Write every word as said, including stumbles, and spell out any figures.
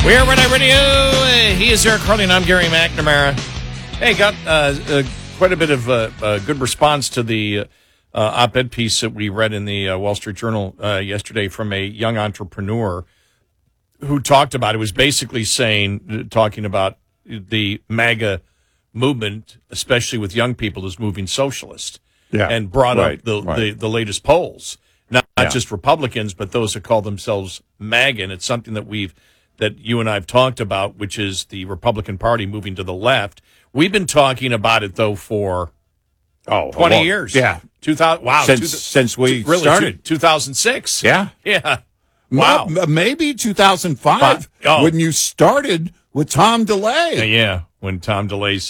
We're Red Eye Radio. He is Eric Harley, and I'm Gary McNamara. Hey, got uh, uh, quite a bit of uh, uh, good response to the uh, op-ed piece that we read in the uh, Wall Street Journal uh, yesterday from a young entrepreneur who talked about it. Was basically saying, talking about the MAGA movement, especially with young people, is moving socialist, yeah, and brought right, up the, right. the, the latest polls. Not, not yeah. just Republicans, but those that call themselves MAGA. And it's something that we've that you and I have talked about, which is the Republican Party moving to the left. We've been talking about it, though, for oh, twenty well, years. Yeah. two thousand, wow. Since, two, since we really, started. two thousand six. Yeah. Yeah. Wow. Well, maybe two thousand five Oh. when you started with Tom DeLay. Yeah, when Tom DeLay